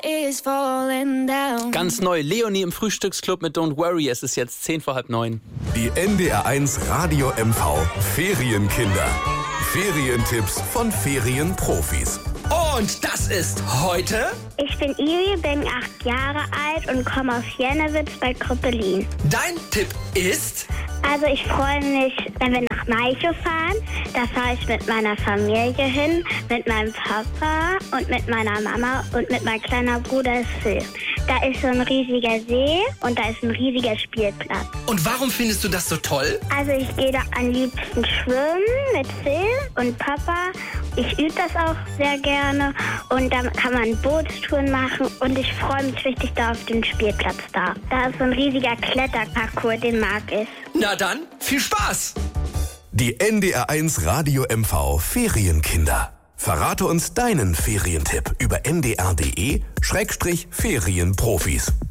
is falling down. Ganz neu, Leonie im Frühstücksclub mit Don't Worry. Es ist jetzt 9:10. Die NDR1 Radio MV Ferienkinder. Ferientipps von Ferienprofis. Und das ist heute... Ich bin Iri, bin 8 Jahre alt und komme aus Jennewitz bei Krüppelin. Dein Tipp ist... Also ich freue mich, wenn wir nach Malchow fahren. Da fahre ich mit meiner Familie hin, mit meinem Papa und mit meiner Mama und mit meinem kleinen Bruder Phil. Da ist so ein riesiger See und da ist ein riesiger Spielplatz. Und warum findest du das so toll? Also ich gehe da am liebsten schwimmen mit Phil und Papa. Ich übe das auch sehr gerne und dann kann man Bootstouren machen und ich freue mich richtig da auf den Spielplatz da. Da ist so ein riesiger Kletterparcours, den mag ich. Na dann, viel Spaß! Die NDR1 Radio MV Ferienkinder. Verrate uns deinen Ferientipp über ndr.de/Ferienprofis.